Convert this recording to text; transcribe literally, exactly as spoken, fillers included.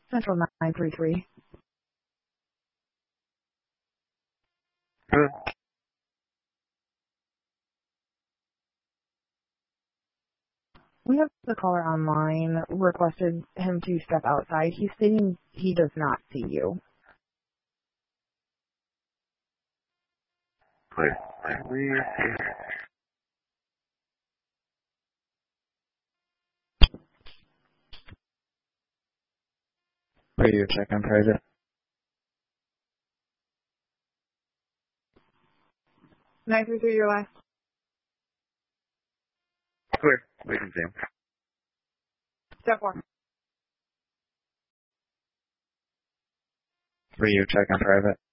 Central nine three three. Hello? We have the caller online requested him to step outside. He's stating he does not see you. Wait, we... Radio check on private. nine three three, your last. Clear. We can see him. Step four. Radio check on private.